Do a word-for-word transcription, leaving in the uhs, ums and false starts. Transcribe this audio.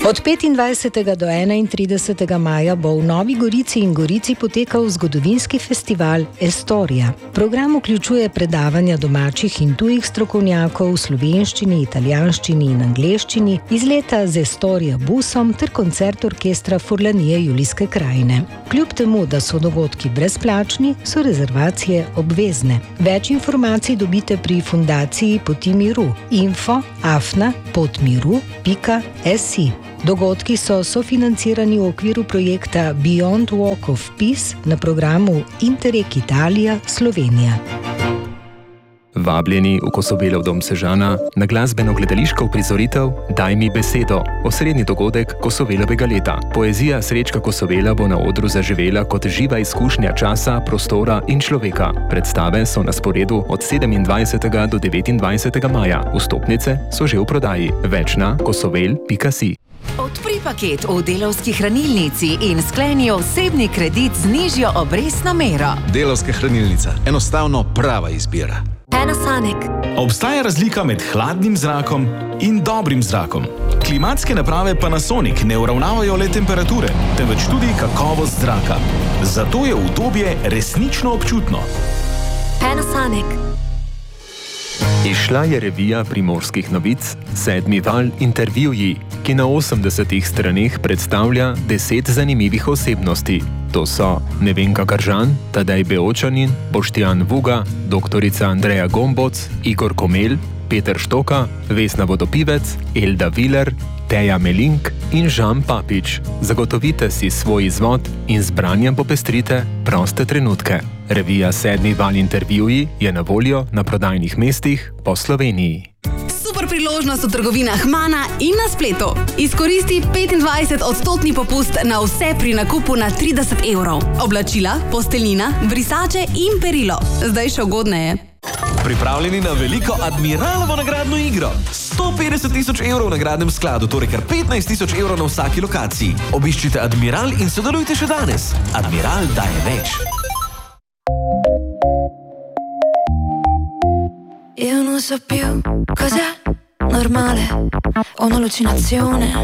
Od petindvajsetega do enaintridesetega maja bo v Novi Gorici in Gorici potekal zgodovinski festival Estorija. Program vključuje predavanja domačih in tujih strokovnjakov v slovenščini, italijanščini in angleščini, izleta z Estorija busom ter koncert orkestra Furlanije Julijske krajine. Kljub temu, da so dogodki brezplačni, so rezervacije obvezne. Več informacij dobite pri fundaciji Poti miru info afna potmiru pika si. Dogodki so sofinancirani v okviru projekta Beyond Walk of Peace na programu Interreg Italija Slovenija. Vabljeni v Kosovelov dom Sežana na glasbeno-gledališko uprizoritev Daj mi besedo, osrednji dogodek Kosovelovega leta. Poezija Srečka Kosovela bo na odru zaživela kot živa izkušnja časa, prostora in človeka. Predstave so na sporedu od sedemindvajsetega do devetindvajsetega maja. Vstopnice so že v prodaji. Več na kosovel pika si. Odpri paket v Delavski hranilnici in skleni osebni kredit z nižjo obrestno mero. Delavska hranilnica. Enostavno prava izbira. Panasonic. Obstaja razlika med hladnim zrakom in dobrim zrakom. Klimatske naprave Panasonic ne uravnavajo le temperature, temveč tudi kakovost zraka. Zato je udobje resnično občutno. Panasonic. Izšla je revija Primorskih novic Sedmi val intervjuji, ki na osemdesetih straneh predstavlja deset zanimivih osebnosti. To so Nevenka Kržan, Tadej Beočanin, Boštjan Vuga, doktorica Andreja Gomboc, Igor Komel, Peter Štoka, Vesna Vodopivec, Elda Viler, Teja Melink in Žan Papič. Zagotovite si svoj izvod in z branjem popestrite proste trenutke. Revija Sedmi val intervjuji je na voljo na prodajnih mestih po Sloveniji. Super priložnost v trgovinah Mana in na spletu. Izkoristi petindvajset odstotni popust na vse pri nakupu na trideset evrov. Oblačila, posteljnina, brisače in perilo. Zdaj še ugodneje. Pripravljeni na veliko Admiralovo nagradno igro. sto petdeset tisoč evrov v nagradnem skladu, torej kar petnajst tisoč evrov na vsaki lokaciji. Obiščite Admiral in sodelujte še danes. Admiral daje več. Io non so più cos'è normale, ho un'allucinazione.